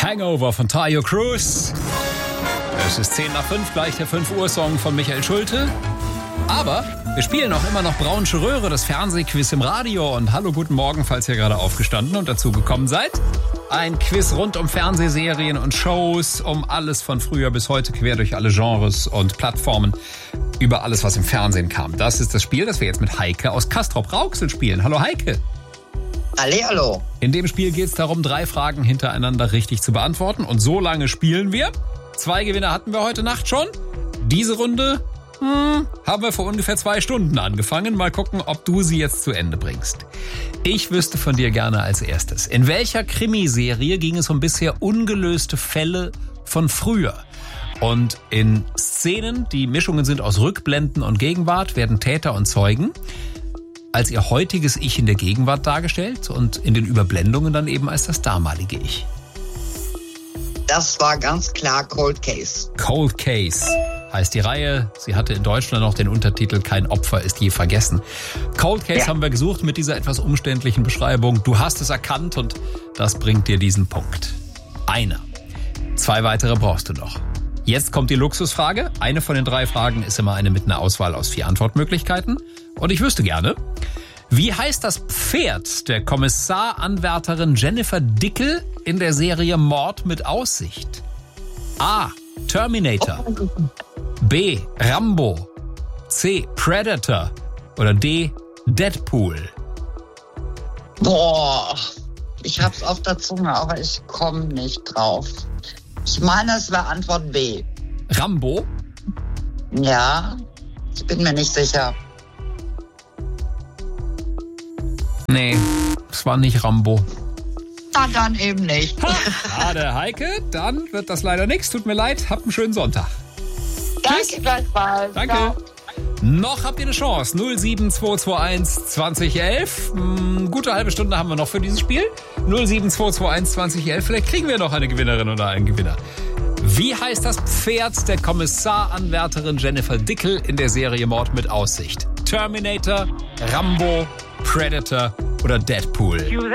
Hangover von Taio Cruz. Es ist 5:10, gleich der 5 Uhr Song von Michael Schulte. Aber wir spielen auch immer noch Braunsche Röhre, das Fernsehquiz im Radio. Und hallo, guten Morgen, falls ihr gerade aufgestanden und dazu gekommen seid. Ein Quiz rund um Fernsehserien und Shows, um alles von früher bis heute, quer durch alle Genres und Plattformen, über alles, was im Fernsehen kam. Das ist das Spiel, das wir jetzt mit Heike aus Castrop-Rauxel spielen. Hallo Heike. Hallo. In dem Spiel geht es darum, 3 Fragen hintereinander richtig zu beantworten. Und so lange spielen wir. 2 Gewinner hatten wir heute Nacht schon. Diese Runde haben wir vor ungefähr 2 Stunden angefangen. Mal gucken, ob du sie jetzt zu Ende bringst. Ich wüsste von dir gerne als erstes, in welcher Krimiserie ging es um bisher ungelöste Fälle von früher? Und in Szenen, die Mischungen sind aus Rückblenden und Gegenwart, werden Täter und Zeugen als ihr heutiges Ich in der Gegenwart dargestellt und in den Überblendungen dann eben als das damalige Ich. Das war ganz klar Cold Case. Cold Case heißt die Reihe. Sie hatte in Deutschland noch den Untertitel Kein Opfer ist je vergessen. Cold Case haben wir gesucht mit dieser etwas umständlichen Beschreibung. Du hast es erkannt und das bringt dir diesen Punkt. 2 weitere brauchst du noch. Jetzt kommt die Luxusfrage. Eine von den 3 Fragen ist immer eine mit einer Auswahl aus 4 Antwortmöglichkeiten. Und ich wüsste gerne, wie heißt das Pferd der Kommissaranwärterin Jennifer Dickel in der Serie Mord mit Aussicht? A. Terminator. B. Rambo. C. Predator. Oder D. Deadpool. Boah, ich hab's auf der Zunge, aber ich komme nicht drauf. Ich meine, es war Antwort B. Rambo? Ja, ich bin mir nicht sicher. Nee, es war nicht Rambo. Na, dann eben nicht. Schade, Heike, dann wird das leider nichts. Tut mir leid, habt einen schönen Sonntag. Danke gleichfalls. Danke. Ja. Noch habt ihr eine Chance. 07221 2011. Gute halbe Stunde haben wir noch für dieses Spiel. 07221 2011. Vielleicht kriegen wir noch eine Gewinnerin oder einen Gewinner. Wie heißt das Pferd der Kommissaranwärterin Jennifer Dickel in der Serie Mord mit Aussicht? Terminator, Rambo, Predator oder Deadpool?